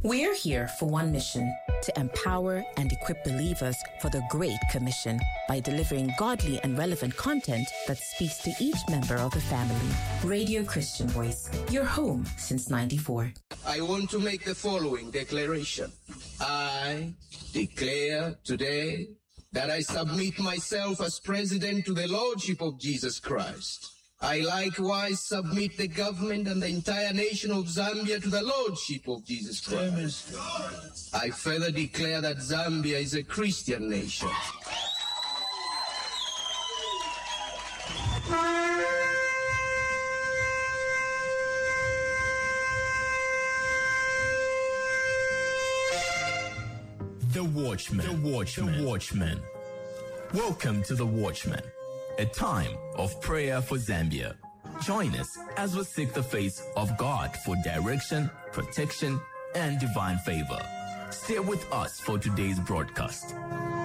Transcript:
We're here for one mission: to empower and equip believers for the Great Commission by delivering godly and relevant content that speaks to each member of the family. Radio Christian Voice, your home since '94. I want to make the following declaration. I declare today that I submit myself as president to the Lordship of Jesus Christ. I likewise submit the government and the entire nation of Zambia to the Lordship of Jesus Christ. I further declare that Zambia is a Christian nation. The Watchman. Welcome to The Watchman, a time of prayer for Zambia. Join us as we seek the face of God for direction, protection, and divine favor. Stay with us for today's broadcast.